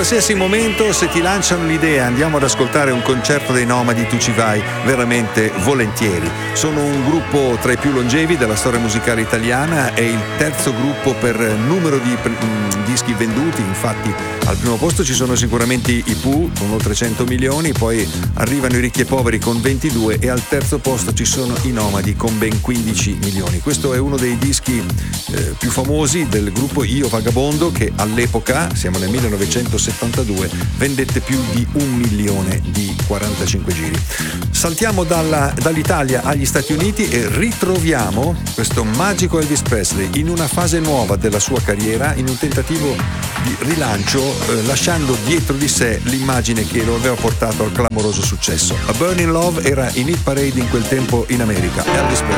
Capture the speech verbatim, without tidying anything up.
qualsiasi momento, se ti lanciano l'idea andiamo ad ascoltare un concerto dei Nomadi, tu ci vai veramente volentieri. Sono un gruppo tra i più longevi della storia musicale italiana, è il terzo gruppo per numero di mh, dischi venduti, infatti al primo posto ci sono sicuramente i Pooh con oltre cento milioni, poi arrivano i Ricchi e Poveri con ventidue e al terzo posto ci sono i Nomadi con ben quindici milioni. Questo è uno dei dischi eh, più famosi del gruppo Io Vagabondo, che all'epoca, siamo nel millenovecentosettantadue, vendette più di un milione di quarantacinque giri. Saltiamo dalla, dall'Italia agli Stati Uniti e ritroviamo questo magico Elvis Presley in una fase nuova della sua carriera, in un tentativo di rilancio, eh, lasciando dietro di sé l'immagine che lo aveva portato al clamoroso successo. A Burning Love era in hit parade in quel tempo in America. Elvis Presley.